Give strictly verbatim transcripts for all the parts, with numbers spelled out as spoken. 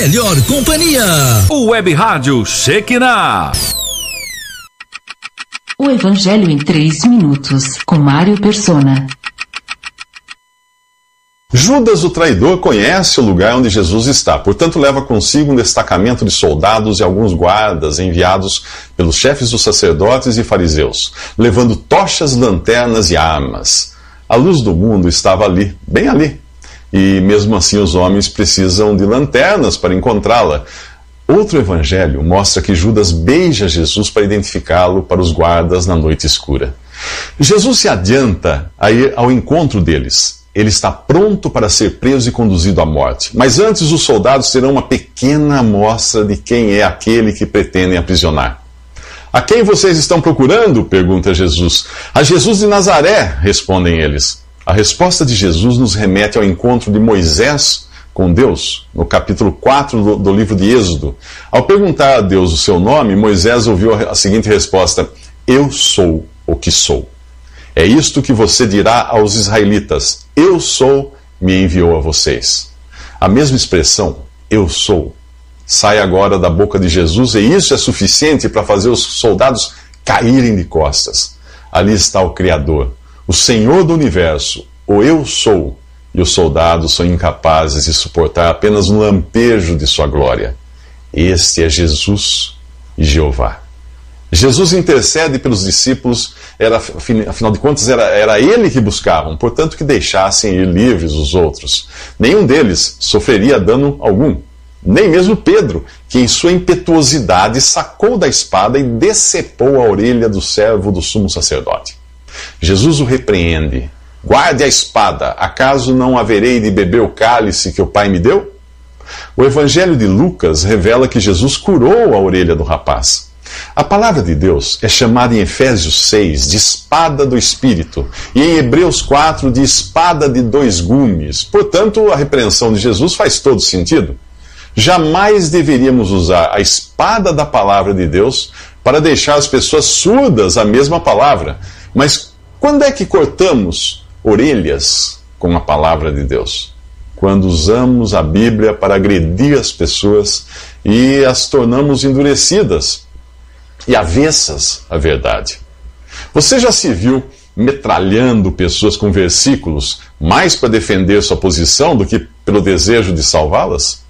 Melhor companhia. O Web Rádio Shekinah. O Evangelho em três minutos, com Mário Persona. Judas, o traidor, conhece o lugar onde Jesus está, portanto leva consigo um destacamento de soldados e alguns guardas enviados pelos chefes dos sacerdotes e fariseus, levando tochas, lanternas e armas. A luz do mundo estava ali, bem ali, e mesmo assim os homens precisam de lanternas para encontrá-la. Outro evangelho mostra que Judas beija Jesus para identificá-lo para os guardas na noite escura. Jesus se adianta a ir ao encontro deles. Ele está pronto para ser preso e conduzido à morte. Mas antes, os soldados terão uma pequena amostra de quem é aquele que pretendem aprisionar. A quem vocês estão procurando? Pergunta Jesus. A Jesus de Nazaré, respondem eles. A resposta de Jesus nos remete ao encontro de Moisés com Deus, no capítulo quatro do, do livro de Êxodo. Ao perguntar a Deus o seu nome, Moisés ouviu a seguinte resposta: Eu sou o que sou. É isto que você dirá aos israelitas: Eu sou, me enviou a vocês. A mesma expressão, eu sou, sai agora da boca de Jesus, e isso é suficiente para fazer os soldados caírem de costas. Ali está o Criador, o Senhor do universo, o eu sou, e os soldados são incapazes de suportar apenas um lampejo de sua glória. Este é Jesus e Jeová. Jesus intercede pelos discípulos, era, afinal de contas era, era ele que buscavam, portanto que deixassem ir livres os outros. Nenhum deles sofreria dano algum, nem mesmo Pedro, que em sua impetuosidade sacou da espada e decepou a orelha do servo do sumo sacerdote. Jesus o repreende: Guarde a espada, acaso não haverei de beber o cálice que o Pai me deu? O Evangelho de Lucas revela que Jesus curou a orelha do rapaz. A palavra de Deus é chamada em Efésios seis de espada do Espírito e em Hebreus quatro de espada de dois gumes. Portanto, a repreensão de Jesus faz todo sentido. Jamais deveríamos usar a espada da palavra de Deus para deixar as pessoas surdas à mesma palavra. Mas quando é que cortamos orelhas com a palavra de Deus? Quando usamos a Bíblia para agredir as pessoas e as tornamos endurecidas e avessas à verdade. Você já se viu metralhando pessoas com versículos mais para defender sua posição do que pelo desejo de salvá-las?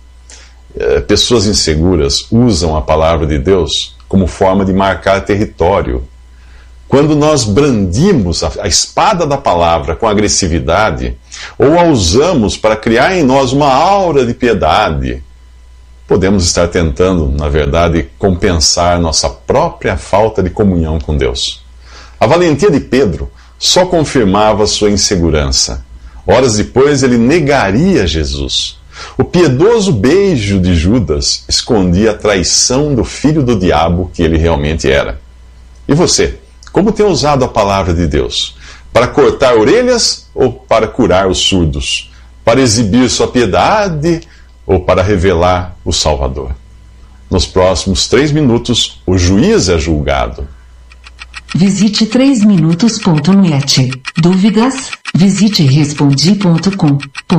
É, pessoas inseguras usam a palavra de Deus como forma de marcar território. Quando nós brandimos a, a espada da palavra com agressividade, ou a usamos para criar em nós uma aura de piedade, podemos estar tentando, na verdade, compensar nossa própria falta de comunhão com Deus. A valentia de Pedro só confirmava sua insegurança. Horas depois, ele negaria Jesus. O piedoso beijo de Judas escondia a traição do filho do diabo que ele realmente era. E você, como tem usado a palavra de Deus? Para cortar orelhas ou para curar os surdos? Para exibir sua piedade ou para revelar o Salvador? Nos próximos três minutos, o juiz é julgado. Visite três minutos ponto net. Dúvidas? Visite respondi ponto com.